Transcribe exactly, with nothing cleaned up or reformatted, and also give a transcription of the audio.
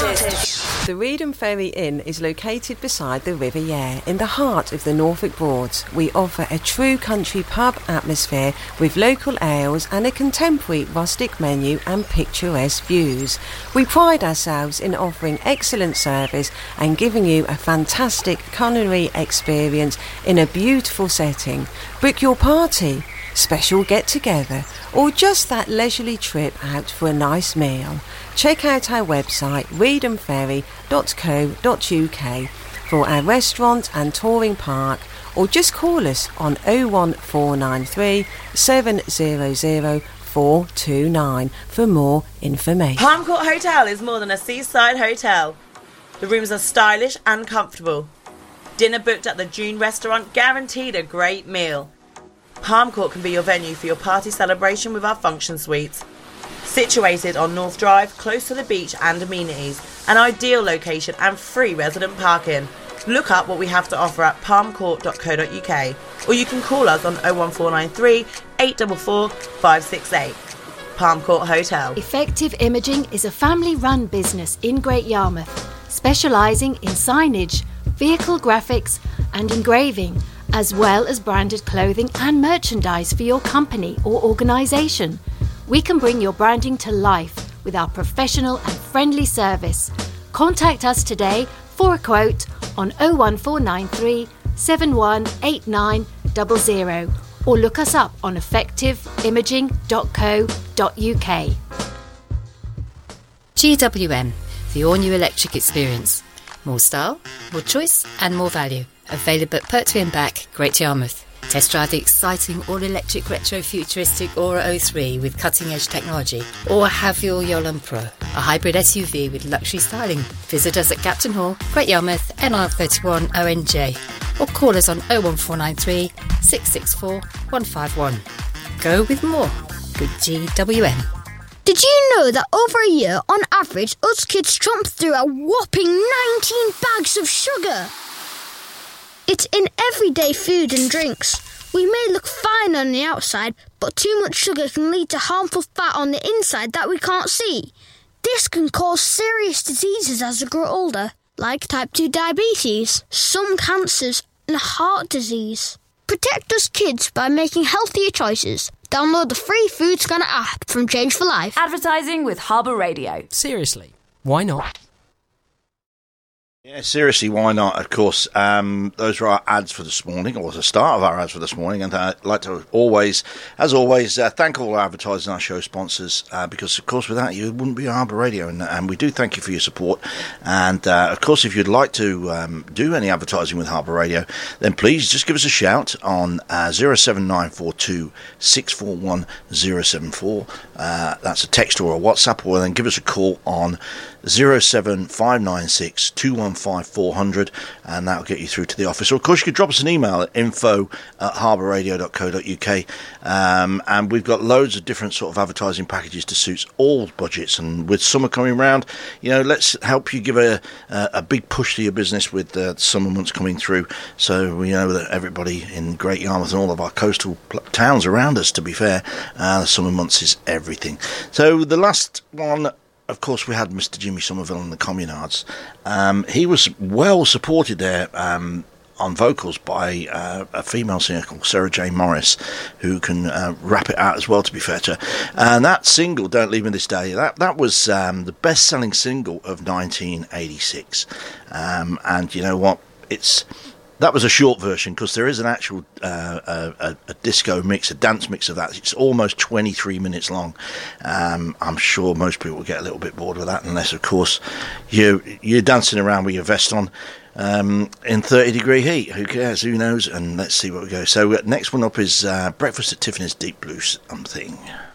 artist. The Reedham Ferry Inn is located beside the River Yare in the heart of the Norfolk Broads. We offer a true country pub atmosphere with local ales and a contemporary rustic menu and picturesque views. We pride ourselves in offering excellent service and giving you a fantastic culinary experience in a beautiful setting. Book your party, special get-together, or just that leisurely trip out for a nice meal. Check out our website reedham ferry dot co dot uk for our restaurant and touring park, or just call us on oh one four nine three, seven zero zero, four two nine for more information. Palm Court Hotel is more than a seaside hotel. The rooms are stylish and comfortable. Dinner booked at the June restaurant guaranteed a great meal. Palm Court can be your venue for your party celebration with our function suites. Situated on North Drive, close to the beach and amenities, an ideal location and free resident parking. Look up what we have to offer at palm court dot co dot uk, or you can call us on oh one four nine three, eight four four, five six eight. Palm Court Hotel. Effective Imaging is a family-run business in Great Yarmouth, specialising in signage, vehicle graphics and engraving, as well as branded clothing and merchandise for your company or organisation. We can bring your branding to life with our professional and friendly service. Contact us today for a quote on oh one four nine three, seven one eight nine zero zero or look us up on effective imaging dot co dot uk. G W M, the all-new electric experience. More style, more choice and more value. Available at Pertwee and Back, Great Yarmouth. Test drive the exciting all-electric retro-futuristic Aura oh three with cutting-edge technology, or have your Yolland Pro, a hybrid S U V with luxury styling. Visit us at Captain Hall, Great Yarmouth, N R thirty-one O N J, or call us on oh one four nine three, six six four, one five one. Go with more. Good G W M. Did you know that over a year, on average, us kids chomp through a whopping nineteen bags of sugar? It's in everyday food and drinks. We may look fine on the outside, but too much sugar can lead to harmful fat on the inside that we can't see. This can cause serious diseases as we grow older, like type two diabetes, some cancers, and heart disease. Protect us kids by making healthier choices. Download the free Food Scanner app from Change for Life. Advertising with Harbour Radio. Seriously, why not? Yeah, seriously, why not? Of course, um, those are our ads for this morning, or the start of our ads for this morning, and I'd like to always, as always, uh, thank all our advertisers and our show sponsors, uh, because, of course, without you, it wouldn't be Harbour Radio, and, and we do thank you for your support, and, uh, of course, if you'd like to um, do any advertising with Harbour Radio, then please just give us a shout on uh, oh seven nine four two, six four one, oh seven four, uh, that's a text or a WhatsApp, or then give us a call on oh seven five nine six, two one five, four hundred, and that'll get you through to the office. Or of course you could drop us an email at info at harbour radio dot co dot uk, um, and we've got loads of different sort of advertising packages to suit all budgets, and with summer coming round, you know, let's help you give a a, a big push to your business with uh, summer months coming through, so we know that everybody in Great Yarmouth and all of our coastal pl- towns around us, to be fair, uh, the summer months is everything. So the last one, of course, we had Mister Jimmy Somerville and the Communards. Um, he was well supported there um, on vocals by uh, a female singer called Sarah Jane Morris, who can uh, rap it out as well, to be fair to her. And that single, Don't Leave Me This Day, that, that was um, the best-selling single of nineteen eighty-six. Um, and you know what? It's... That was a short version, because there is an actual uh, a, a disco mix, a dance mix of that. It's almost twenty-three minutes long. Um, I'm sure most people will get a little bit bored with that, unless, of course, you, you're dancing around with your vest on um, in thirty degree heat. Who cares? Who knows? And let's see what we go. So uh, next one up is uh, Breakfast at Tiffany's Deep Blue Something.